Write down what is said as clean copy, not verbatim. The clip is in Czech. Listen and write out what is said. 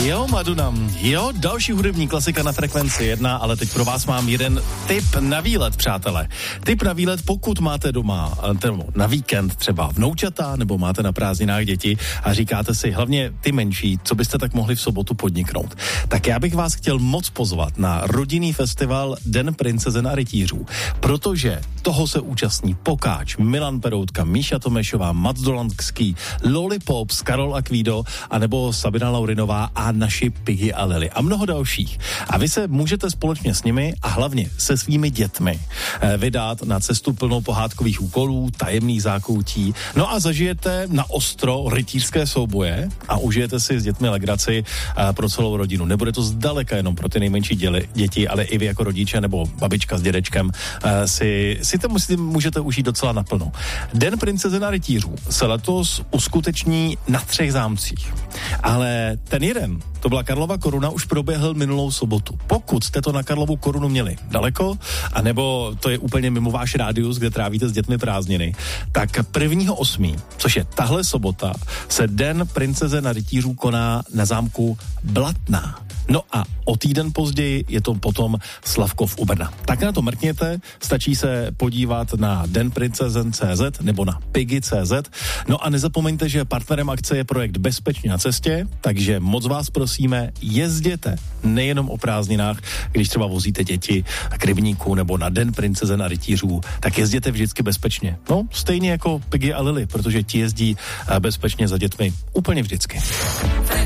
Jo, Madonna, jo, další hudební klasika na Frekvenci 1, ale teď pro vás mám jeden tip na výlet, přátelé. Tip na výlet, pokud máte doma na víkend třeba vnoučata, nebo máte na prázdninách děti a říkáte si, hlavně ty menší, co byste tak mohli v sobotu podniknout. Tak já bych vás chtěl moc pozvat na rodinný festival Den princezen a rytířů, protože toho se účastní Pokáč, Milan Peroutka, Míša Tomešová, Mats Dolandský, Lollipops, Karol Akvído, anebo Sabina Laurinová a naši Piggy a Lily a mnoho dalších. A vy se můžete společně s nimi a hlavně se svými dětmi vydat na cestu plnou pohádkových úkolů, tajemných zákoutí, no a zažijete na ostro rytířské souboje a užijete si s dětmi legraci pro celou rodinu. Nebude to zdaleka jenom pro ty nejmenší děti, ale i vy jako rodiče nebo babička s dědečkem si to můžete užít docela naplno. Den princezen a rytířů se letos uskuteční na 3 zámcích. Ale ten jeden, to byla Karlova Koruna, už proběhl minulou sobotu. Pokud jste to na Karlovu Korunu měli daleko, anebo to je úplně mimo váš rádius, kde trávíte s dětmi prázdniny, tak 1.8., což je tahle sobota, se Den princezen a rytířů koná na zámku Blatná. No a o týden později je to potom Slavkov u Brna. Tak na to mrkněte, stačí se podívat na denprincezen.cz nebo na Piggy.cz. No a nezapomeňte, že partnerem akce je projekt Bezpečně na cestě, takže moc vás prosíme, jezděte nejenom o prázdninách, když třeba vozíte děti k rybníku nebo na Den princezen a rytířů, tak jezděte vždycky bezpečně. No, stejně jako Piggy a Lily, protože ti jezdí bezpečně za dětmi úplně vždycky.